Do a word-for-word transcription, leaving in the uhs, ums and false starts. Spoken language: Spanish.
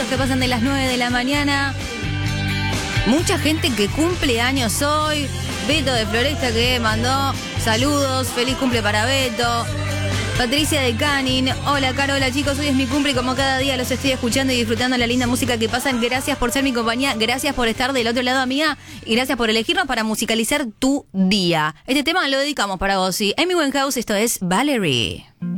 que pasan de las nueve de la mañana. Mucha gente que cumple años hoy. Beto de Floresta que mandó saludos. Feliz cumple para Beto. Patricia de Canin. Hola, Caro, hola chicos. Hoy es mi cumple y como cada día los estoy escuchando y disfrutando la linda música que pasan. Gracias por ser mi compañía. Gracias por estar del otro lado, amiga. Y gracias por elegirnos para musicalizar tu día. Este tema lo dedicamos para vos. Sí. Amy Winehouse, esto es Valerie.